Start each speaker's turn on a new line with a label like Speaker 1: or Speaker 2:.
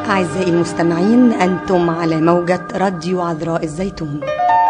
Speaker 1: أعزائي المستمعين، أنتم على موجة راديو عذراء الزيتون.